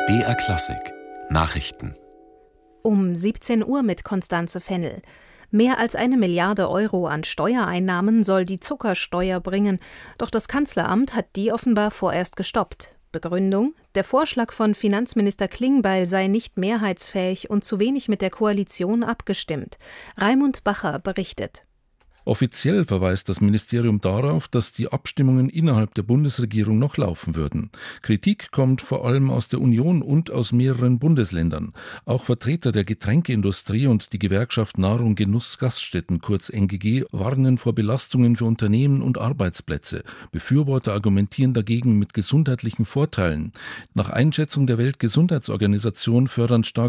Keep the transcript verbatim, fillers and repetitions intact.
B R Klassik Nachrichten. Um siebzehn Uhr mit Constanze Fennel. Mehr als eine Milliarde Euro an Steuereinnahmen soll die Zuckersteuer bringen, doch das Kanzleramt hat die offenbar vorerst gestoppt. Begründung: Der Vorschlag von Finanzminister Klingbeil sei nicht mehrheitsfähig und zu wenig mit der Koalition abgestimmt. Raimund Bacher berichtet. Offiziell verweist das Ministerium darauf, dass die Abstimmungen innerhalb der Bundesregierung noch laufen würden. Kritik kommt vor allem aus der Union und aus mehreren Bundesländern. Auch Vertreter der Getränkeindustrie und die Gewerkschaft Nahrung Genuss Gaststätten, kurz N G G, warnen vor Belastungen für Unternehmen und Arbeitsplätze. Befürworter argumentieren dagegen mit gesundheitlichen Vorteilen. Nach Einschätzung der Weltgesundheitsorganisation fördern stark